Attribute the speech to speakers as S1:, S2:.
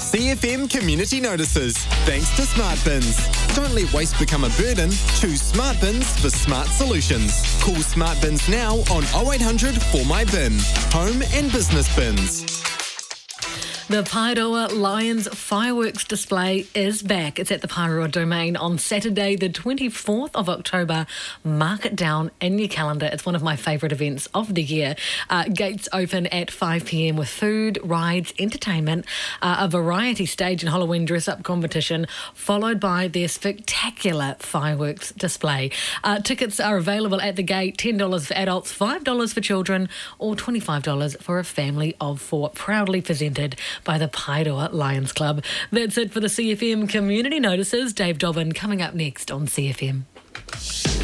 S1: CFM Community Notices. Thanks to Smart Bins. Don't let waste become a burden. Choose Smart Bins for smart solutions. Call Smart Bins now on 0800 For My Bin. Home and business bins.
S2: The Paeroa Lions fireworks display is back. It's at the Paeroa Domain on Saturday, the 24th of October. Mark it down in your calendar. It's one of my favourite events of the year. Gates open at 5 p.m. with food, rides, entertainment, a variety stage and Halloween dress-up competition, followed by their spectacular fireworks display. Tickets are available at the gate, $10 for adults, $5 for children, or $25 for a family of 4. Proudly presented by the Paeroa Lions Club. That's it for the CFM Community Notices. Dave Dobbin coming up next on CFM.